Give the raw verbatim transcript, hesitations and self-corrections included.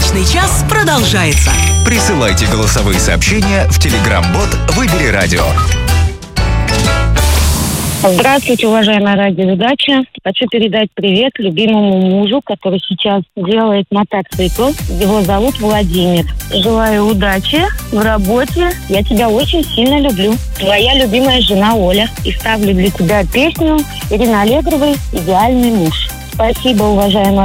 Брачный час продолжается. Присылайте голосовые сообщения в Telegram-бот «Выбери радио». Здравствуйте, уважаемая радиоведущая. Хочу передать привет любимому мужу, который сейчас делает мотоцикл. Его зовут Владимир. Желаю удачи в работе. Я тебя очень сильно люблю. Твоя любимая жена Оля. И ставлю для тебя песню Ирины Аллегровой «Идеальный муж». Спасибо, уважаемая